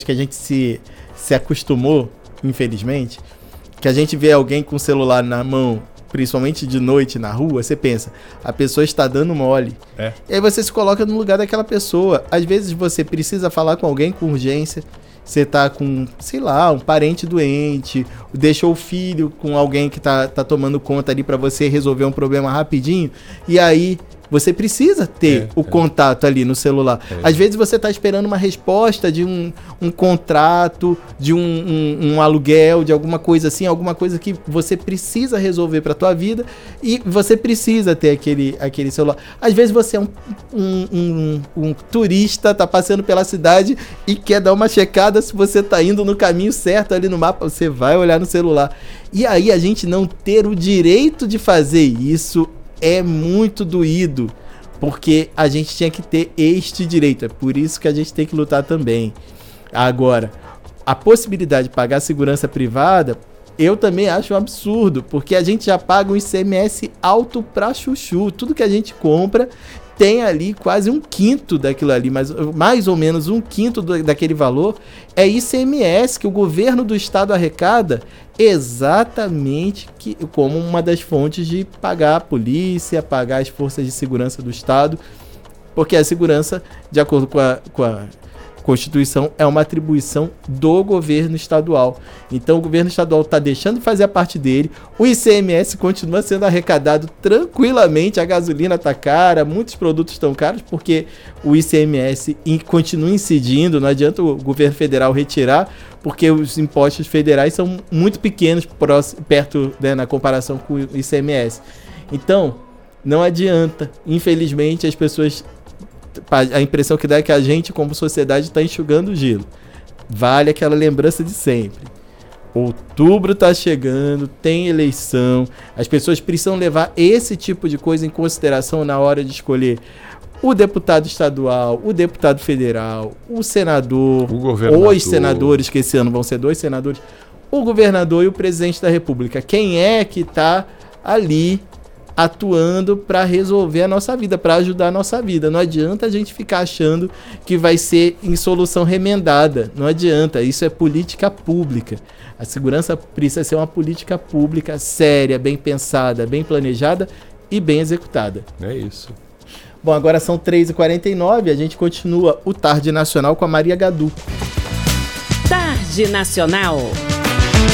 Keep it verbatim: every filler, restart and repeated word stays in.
que a gente se, se acostumou, infelizmente, que a gente vê alguém com o celular na mão, principalmente de noite na rua, você pensa, a pessoa está dando mole. É. E aí você se coloca no lugar daquela pessoa. Às vezes você precisa falar com alguém com urgência, você tá com, sei lá, um parente doente, deixou o filho com alguém que tá, tá tomando conta ali para você resolver um problema rapidinho, e aí você precisa ter é, o é. contato ali no celular. É. Às vezes você está esperando uma resposta de um, um contrato, de um, um, um aluguel, de alguma coisa assim, alguma coisa que você precisa resolver para a tua vida e você precisa ter aquele, aquele celular. Às vezes você é um, um, um, um turista, tá passando pela cidade e quer dar uma checada se você tá indo no caminho certo ali no mapa, você vai olhar no celular. E aí a gente não ter o direito de fazer isso é muito doído, porque a gente tinha que ter este direito. É por isso que a gente tem que lutar também. Agora, a possibilidade de pagar segurança privada, eu também acho um absurdo, porque a gente já paga um I C M S alto pra chuchu. Tudo que a gente compra tem ali quase um quinto daquilo ali, mais, mais ou menos um quinto do, daquele valor é I C M S que o governo do estado arrecada exatamente que, como uma das fontes de pagar a polícia, pagar as forças de segurança do estado, porque a segurança, de acordo com a, com a Constituição, é uma atribuição do governo estadual. Então o governo estadual está deixando de fazer a parte dele, o I C M S continua sendo arrecadado tranquilamente, a gasolina está cara, muitos produtos estão caros porque o I C M S continua incidindo, não adianta o governo federal retirar, porque os impostos federais são muito pequenos próximo, perto, né, na comparação com o I C M S. Então, não adianta, infelizmente as pessoas... A impressão que dá é que a gente, como sociedade, está enxugando o gelo. Vale aquela lembrança de sempre. Outubro está chegando, tem eleição. As pessoas precisam levar esse tipo de coisa em consideração na hora de escolher o deputado estadual, o deputado federal, o senador, o os senadores, que esse ano vão ser dois senadores, o governador e o presidente da República. Quem é que está ali atuando para resolver a nossa vida, para ajudar a nossa vida. Não adianta a gente ficar achando que vai ser em solução remendada. Não adianta. Isso é política pública. A segurança precisa ser uma política pública séria, bem pensada, bem planejada e bem executada. É isso. Bom, agora são três e quarenta e nove, a gente continua o Tarde Nacional com a Maria Gadu. Tarde Nacional.